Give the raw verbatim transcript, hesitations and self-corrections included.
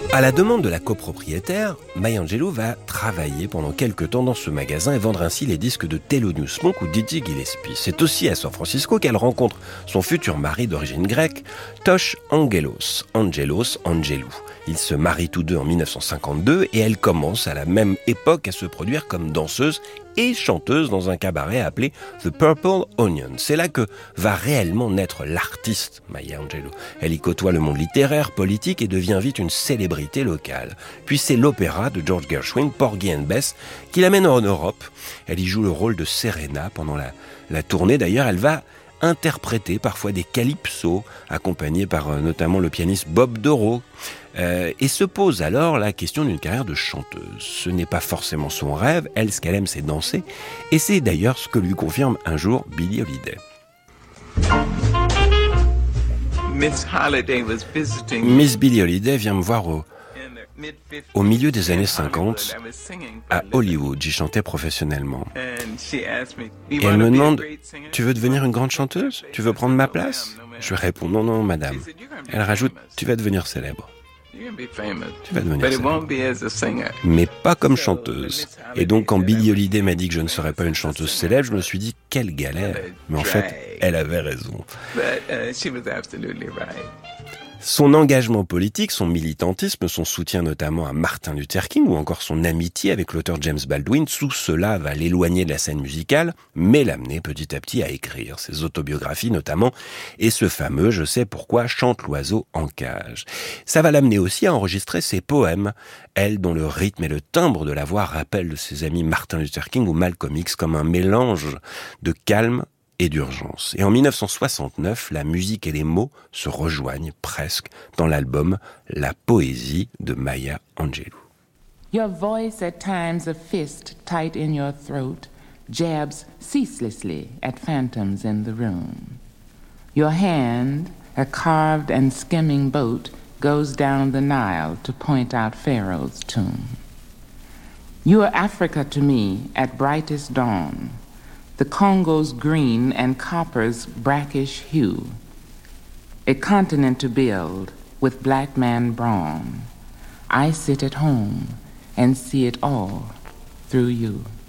À la demande de la copropriétaire, Maya Angelou va travailler pendant quelques temps dans ce magasin et vendre ainsi les disques de Thelonious Monk ou Dizzy Gillespie. C'est aussi à San Francisco qu'elle rencontre son futur mari d'origine grecque, Tosh Angelos, Angelos Angelou. Ils se marient tous deux en dix-neuf cent cinquante-deux et elle commence à la même époque à se produire comme danseuse et chanteuse dans un cabaret appelé The Purple Onion. C'est là que va réellement naître l'artiste Maya Angelou. Elle y côtoie le monde littéraire, politique et devient vite une célébrité locale. Puis c'est l'opéra de George Gershwin, Porgy and Bess, qui l'amène en Europe. Elle y joue le rôle de Serena pendant la, la tournée. D'ailleurs, elle va interpréter parfois des calypsos, accompagnée par euh, notamment le pianiste Bob Dorough. Euh, et se pose alors la question d'une carrière de chanteuse. Ce n'est pas forcément son rêve, elle, ce qu'elle aime, c'est danser, et c'est d'ailleurs ce que lui confirme un jour Billie Holiday. Miss Holiday was visiting Miss Billie Holiday vient me voir au, au milieu des années cinquante à Hollywood. J'y chantais professionnellement. Et elle me demande, tu veux devenir une grande chanteuse ? Tu veux prendre ma place ? Je lui réponds, non, non, madame. Elle rajoute, tu vas devenir célèbre. Tu vas devenir célèbre. Mais pas comme chanteuse. Et donc, quand Billie Holiday m'a dit que je ne serais pas une chanteuse célèbre, je me suis dit, quelle galère. Mais en fait, elle avait raison. Son engagement politique, son militantisme, son soutien notamment à Martin Luther King ou encore son amitié avec l'auteur James Baldwin, tout cela va l'éloigner de la scène musicale, mais l'amener petit à petit à écrire ses autobiographies notamment, et ce fameux « Je sais pourquoi chante l'oiseau en cage ». Ça va l'amener aussi à enregistrer ses poèmes, elle dont le rythme et le timbre de la voix rappellent de ses amis Martin Luther King ou Malcolm X comme un mélange de calme et d'urgence. Et en dix-neuf cent soixante-neuf, la musique et les mots se rejoignent presque dans l'album La poésie de Maya Angelou. Your voice at times a fist tight in your throat jabs ceaselessly at phantoms in the room. Your hand, a carved and skimming boat, goes down the Nile to point out Pharaoh's tomb. You are Africa to me at brightest dawn, the Congo's green and copper's brackish hue, a continent to build with black man brawn. I sit at home and see it all through you.